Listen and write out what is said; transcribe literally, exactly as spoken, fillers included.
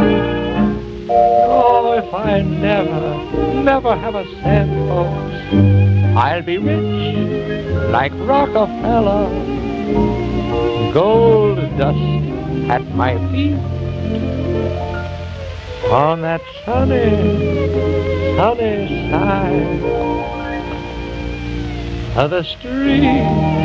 Oh, if I never, never have a cent, folks, I'll be rich like Rockefeller. Gold dust at my feet on that sunny, sunny side of the street.